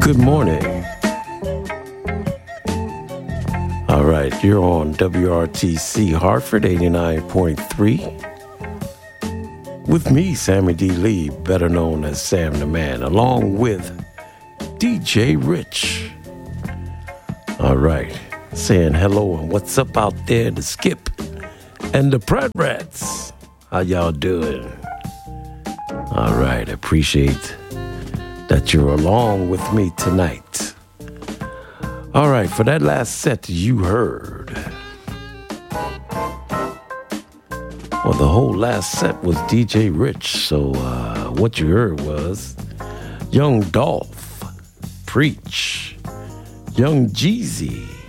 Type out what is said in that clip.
good morning. All right, you're on WRTC Hartford 89.3 with me, Sammy D. Lee, better known as Sam the Man, along with DJ Rich. All right, saying hello and what's up out there to Skip and the Prat Rats. How y'all doing? All right, appreciate that you're along with me tonight. All right, for that last set you heard. Well, the whole last set was DJ Rich, so what you heard was Young Dolph, Preach, Young Jeezy,